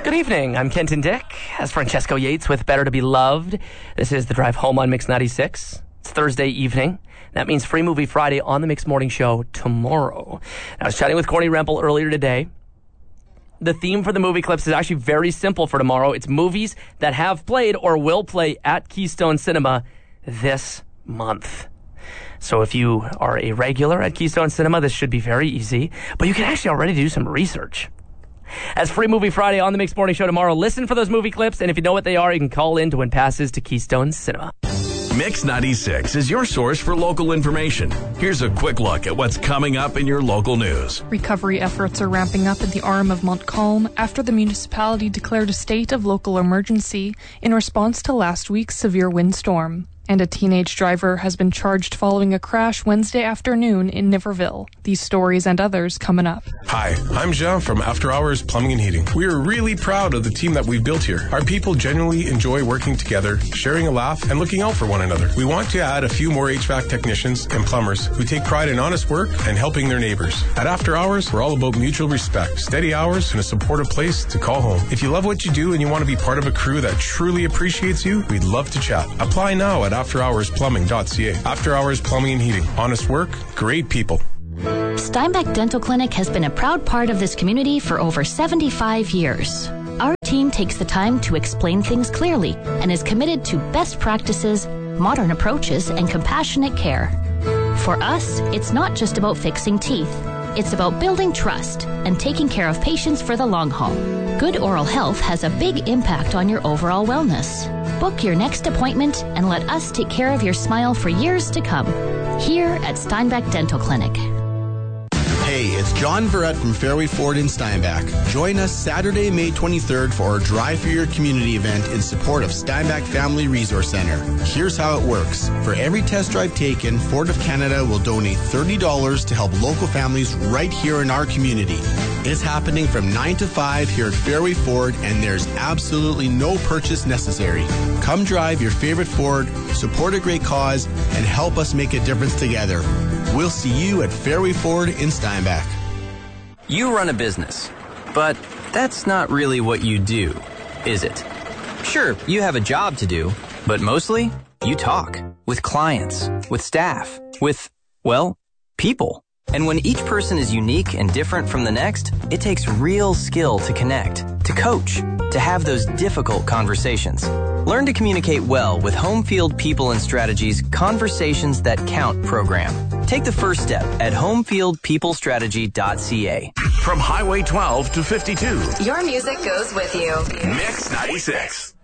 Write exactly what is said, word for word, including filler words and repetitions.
Good evening. I'm Kenton Dick. As Francesco Yates with Better to Be Loved. This is the drive home on Mix ninety-six. It's Thursday evening. That means Free Movie Friday on the Mix Morning Show tomorrow. I was chatting with Corny Rempel earlier today. The theme for the movie clips is actually very simple for tomorrow. It's movies that have played or will play at Keystone Cinema this month. So if you are a regular at Keystone Cinema, this should be very easy. But you can actually already do some research. As Free Movie Friday on the Mix Morning Show tomorrow, listen for those movie clips, and if you know what they are, you can call in to win passes to Keystone Cinema. Mix ninety-six is your source for local information. Here's a quick look at what's coming up in your local news. Recovery efforts are ramping up in the Arm of Montcalm after the municipality declared a state of local emergency in response to last week's severe windstorm. And a teenage driver has been charged following a crash Wednesday afternoon in Niverville. These stories and others coming up. Hi, I'm Jean from After Hours Plumbing and Heating. We are really proud of the team that we've built here. Our people genuinely enjoy working together, sharing a laugh, and looking out for one another. We want to add a few more H V A C technicians and plumbers who take pride in honest work and helping their neighbors. At After Hours, we're all about mutual respect, steady hours, and a supportive place to call home. If you love what you do and you want to be part of a crew that truly appreciates you, we'd love to chat. Apply now at after hours plumbing dot c a. After Hours Plumbing and Heating. Honest work, great people. Steinbeck Dental Clinic has been a proud part of this community for over seventy-five years. Our team takes the time to explain things clearly and is committed to best practices, modern approaches, and compassionate care. For us, it's not just about fixing teeth. It's about building trust and taking care of patients for the long haul. Good oral health has a big impact on your overall wellness. Book your next appointment and let us take care of your smile for years to come. Here at Steinbeck Dental Clinic. Hey, it's John Verrett from Fairway Ford in Steinbach. Join us Saturday, May twenty-third for our Drive for Your Community event in support of Steinbach Family Resource Center. Here's how it works. For every test drive taken, Ford of Canada will donate thirty dollars to help local families right here in our community. It's happening from nine to five here at Fairway Ford, and there's absolutely no purchase necessary. Come drive your favorite Ford, support a great cause, and help us make a difference together. We'll see you at Fairway Ford in Steinbach. You run a business, but that's not really what you do, is it? Sure, you have a job to do, but mostly you talk with clients, with staff, with, well, people. And when each person is unique and different from the next, it takes real skill to connect, to coach, to have those difficult conversations. Learn to communicate well with Homefield People and Strategies Conversations That Count program. Take the first step at homefield people strategy dot c a. From Highway twelve to fifty-two. Your music goes with you. Mix ninety-six.